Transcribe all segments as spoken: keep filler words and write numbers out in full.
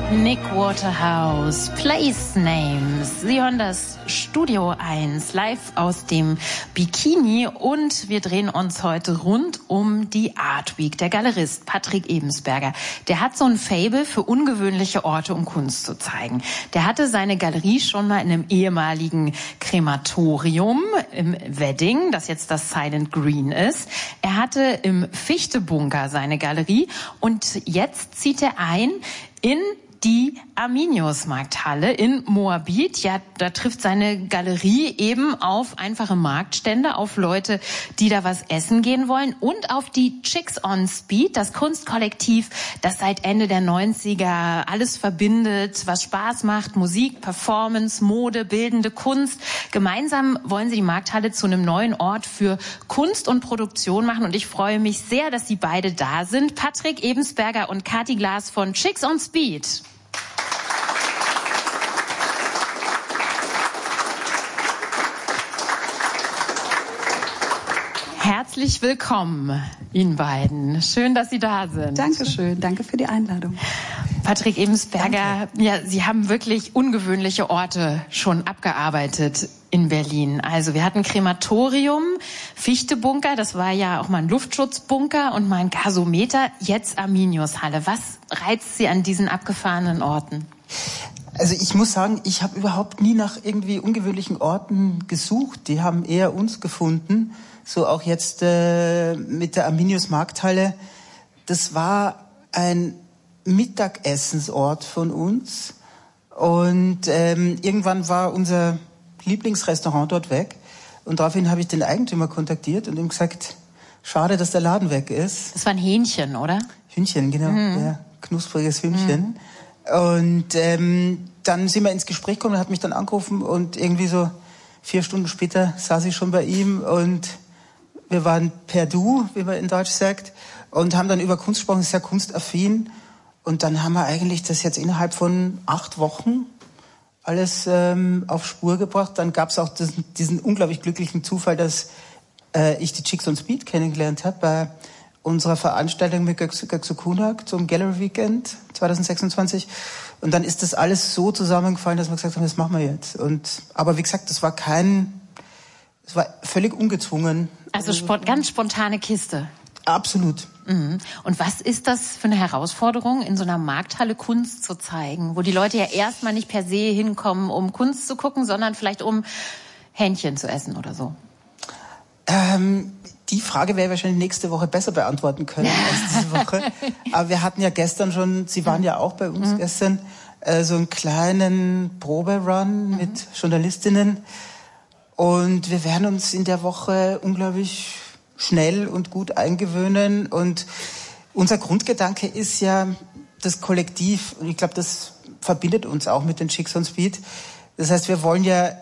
Nick Waterhouse, Place Names. Sie hören das Studio eins live aus dem Bikini und wir drehen uns heute rund um die Art Week. Der Galerist Patrick Ebensberger, der hat so ein Faible für ungewöhnliche Orte, um Kunst zu zeigen. Der hatte seine Galerie schon mal in einem ehemaligen Krematorium im Wedding, das jetzt das Silent Green ist. Er hatte im Fichtebunker seine Galerie und jetzt zieht er ein in die Arminius-Markthalle in Moabit. Ja, da trifft seine Galerie eben auf einfache Marktstände, auf Leute, die da was essen gehen wollen und auf die Chicks on Speed, das Kunstkollektiv, das seit Ende der neunziger alles verbindet, was Spaß macht, Musik, Performance, Mode, bildende Kunst. Gemeinsam wollen sie die Markthalle zu einem neuen Ort für Kunst und Produktion machen und ich freue mich sehr, dass sie beide da sind. Patrick Ebensberger und Kathi Glas von Chicks on Speed. Herzlich willkommen Ihnen beiden. Schön, dass Sie da sind. Dankeschön, danke für die Einladung. Patrick Ebensberger, ja, Sie haben wirklich ungewöhnliche Orte schon abgearbeitet in Berlin. Also wir hatten Krematorium, Fichtebunker, das war ja auch mal ein Luftschutzbunker und mal ein Gasometer, jetzt Arminius-Halle. Was reizt Sie an diesen abgefahrenen Orten? Also ich muss sagen, ich habe überhaupt nie nach irgendwie ungewöhnlichen Orten gesucht. Die haben eher uns gefunden. So auch jetzt äh, mit der Arminius-Markthalle. Das war ein Mittagessensort von uns. Und ähm, irgendwann war unser Lieblingsrestaurant dort weg. Und daraufhin habe ich den Eigentümer kontaktiert und ihm gesagt, schade, dass der Laden weg ist. Das war ein Hähnchen, oder? Hühnchen, genau. Mhm. Ja, knuspriges Hühnchen. Mhm. Und ähm, dann sind wir ins Gespräch gekommen, er hat mich dann angerufen und irgendwie so vier Stunden später saß ich schon bei ihm und wir waren per Du, wie man in Deutsch sagt, und haben dann über Kunst gesprochen, sehr kunstaffin. Und dann haben wir eigentlich das jetzt innerhalb von acht Wochen alles ähm, auf Spur gebracht. Dann gab es auch diesen, diesen unglaublich glücklichen Zufall, dass äh, ich die Chicks on Speed kennengelernt habe bei unserer Veranstaltung mit Göksu Kunak zum Gallery Weekend zwanzig sechsundzwanzig. Und dann ist das alles so zusammengefallen, dass wir gesagt haben, das machen wir jetzt. Und aber wie gesagt, das war kein, es war völlig ungezwungen. Also spont- ganz spontane Kiste. Absolut. Mhm. Und was ist das für eine Herausforderung, in so einer Markthalle Kunst zu zeigen, wo die Leute ja erstmal nicht per se hinkommen, um Kunst zu gucken, sondern vielleicht um Hähnchen zu essen oder so? Ähm, die Frage wäre wahrscheinlich nächste Woche besser beantworten können als diese Woche. Aber wir hatten ja gestern schon, Sie waren ja auch bei uns mhm. gestern, äh, so einen kleinen Proberun mhm. mit Journalistinnen. Und wir werden uns in der Woche unglaublich schnell und gut eingewöhnen. Und unser Grundgedanke ist ja das Kollektiv. Und ich glaube, das verbindet uns auch mit den Chicks on Speed. Das heißt, wir wollen ja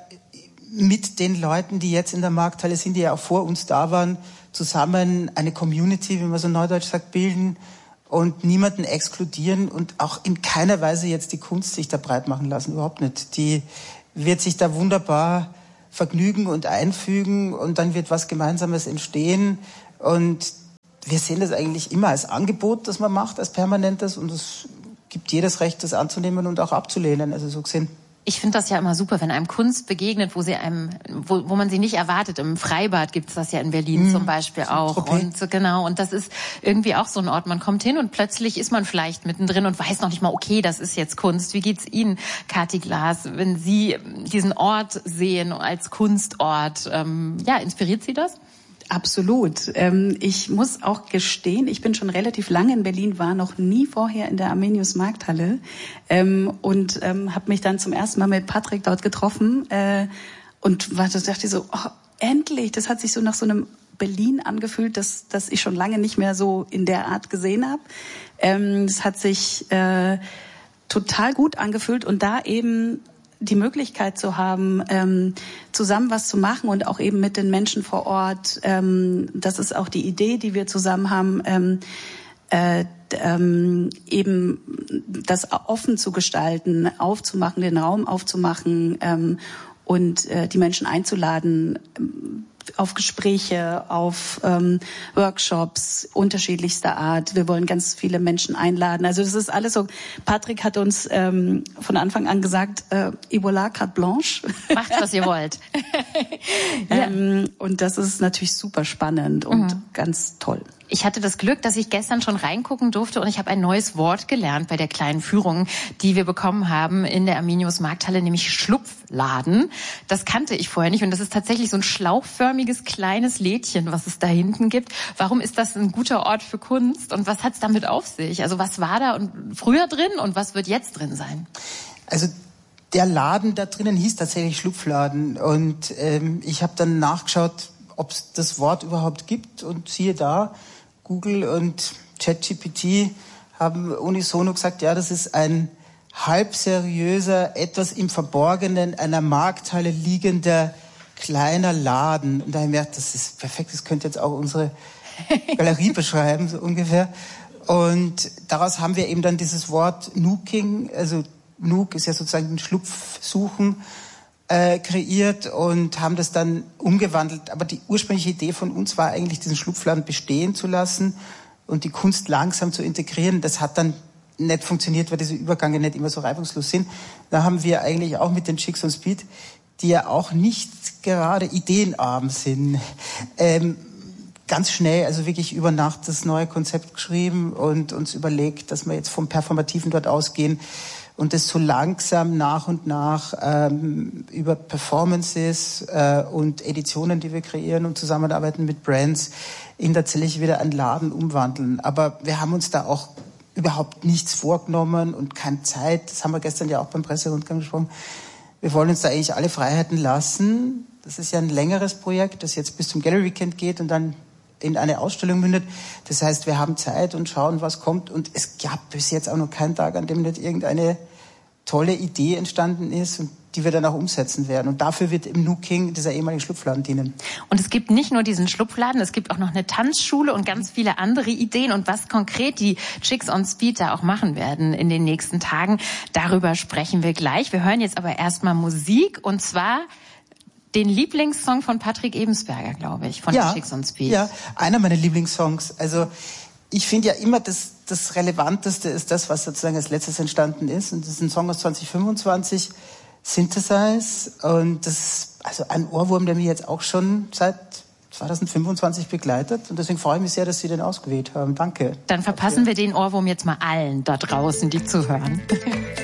mit den Leuten, die jetzt in der Markthalle sind, die ja auch vor uns da waren, zusammen eine Community, wie man so neudeutsch sagt, bilden und niemanden exkludieren und auch in keiner Weise jetzt die Kunst sich da breit machen lassen. Überhaupt nicht. Die wird sich da wunderbar vergnügen und einfügen und dann wird was Gemeinsames entstehen und wir sehen das eigentlich immer als Angebot, das man macht, als permanentes und es gibt jedes Recht, das anzunehmen und auch abzulehnen, also so gesehen. Ich finde das ja immer super, wenn einem Kunst begegnet, wo sie einem, wo, wo man sie nicht erwartet. Im Freibad gibt's das ja in Berlin mmh, zum Beispiel auch. Und so, genau. Und das ist irgendwie auch so ein Ort. Man kommt hin und plötzlich ist man vielleicht mittendrin und weiß noch nicht mal, okay, das ist jetzt Kunst. Wie geht's Ihnen, Kathi Glas, wenn Sie diesen Ort sehen als Kunstort? Ähm, ja, inspiriert Sie das? Absolut. Ähm, ich muss auch gestehen, ich bin schon relativ lange in Berlin, war noch nie vorher in der Arminius-Markthalle ähm, und ähm, habe mich dann zum ersten Mal mit Patrick dort getroffen äh, und war, da dachte ich so, oh, endlich, das hat sich so nach so einem Berlin angefühlt, das, das ich schon lange nicht mehr so in der Art gesehen habe. Ähm, das hat sich äh, total gut angefühlt und da eben die Möglichkeit zu haben, ähm, zusammen was zu machen und auch eben mit den Menschen vor Ort. Ähm, das ist auch die Idee, die wir zusammen haben, ähm, äh, ähm, eben das offen zu gestalten, aufzumachen, den Raum aufzumachen ähm, und äh, die Menschen einzuladen, auf Gespräche, auf ähm, Workshops unterschiedlichster Art. Wir wollen ganz viele Menschen einladen. Also das ist alles so. Patrick hat uns ähm, von Anfang an gesagt, äh, et voilà, carte blanche. Macht, was ihr wollt. ähm, und das ist natürlich super spannend und mhm. ganz toll. Ich hatte das Glück, dass ich gestern schon reingucken durfte und ich habe ein neues Wort gelernt bei der kleinen Führung, die wir bekommen haben in der Arminius Markthalle, nämlich Schlupfladen. Das kannte ich vorher nicht und das ist tatsächlich so ein schlauchförmiges kleines Lädchen, was es da hinten gibt. Warum ist das ein guter Ort für Kunst und was hat es damit auf sich? Also was war da und früher drin und was wird jetzt drin sein? Also der Laden da drinnen hieß tatsächlich Schlupfladen und ähm, ich habe dann nachgeschaut, ob es das Wort überhaupt gibt und siehe da, Google und ChatGPT haben unisono gesagt, ja, das ist ein halb seriöser, etwas im Verborgenen einer Markthalle liegender kleiner Laden. Und da habe ich gemerkt, das ist perfekt, das könnte jetzt auch unsere Galerie beschreiben, so ungefähr. Und daraus haben wir eben dann dieses Wort Nooking, also Nook ist ja sozusagen ein Schlupf suchen, äh, kreiert und haben das dann umgewandelt. Aber die ursprüngliche Idee von uns war eigentlich, diesen Schlupfladen bestehen zu lassen und die Kunst langsam zu integrieren. Das hat dann nicht funktioniert, weil diese Übergänge nicht immer so reibungslos sind. Da haben wir eigentlich auch mit den Chicks on Speed, die ja auch nicht gerade ideenarm sind, ähm, ganz schnell, also wirklich über Nacht das neue Konzept geschrieben und uns überlegt, dass wir jetzt vom Performativen dort ausgehen und das so langsam nach und nach ähm, über Performances äh, und Editionen, die wir kreieren und zusammenarbeiten mit Brands, in tatsächlich wieder einen Laden umwandeln. Aber wir haben uns da auch überhaupt nichts vorgenommen und keine Zeit. Das haben wir gestern ja auch beim Presserundgang gesprochen. Wir wollen uns da eigentlich alle Freiheiten lassen. Das ist ja ein längeres Projekt, das jetzt bis zum Gallery Weekend geht und dann in eine Ausstellung mündet. Das heißt, wir haben Zeit und schauen, was kommt. Und es gab bis jetzt auch noch keinen Tag, an dem nicht irgendeine tolle Idee entstanden ist und die wir dann auch umsetzen werden. Und dafür wird im Nooking dieser ehemalige Schlupfladen dienen. Und es gibt nicht nur diesen Schlupfladen, es gibt auch noch eine Tanzschule und ganz viele andere Ideen. Und was konkret die Chicks on Speed da auch machen werden in den nächsten Tagen, darüber sprechen wir gleich. Wir hören jetzt aber erstmal Musik und zwar den Lieblingssong von Patrick Ebensberger, glaube ich, von ja, den Chicks on Speed. Ja, einer meiner Lieblingssongs. Also ich finde ja immer, dass das Relevanteste ist das, was sozusagen als letztes entstanden ist. Und das ist ein Song aus zwanzig fünfundzwanzig, Synthesize. Und das ist also ein Ohrwurm, der mich jetzt auch schon seit zwanzig fünfundzwanzig begleitet. Und deswegen freue ich mich sehr, dass Sie den ausgewählt haben. Danke. Dann verpassen wir den Ohrwurm jetzt mal allen da draußen, die zuhören.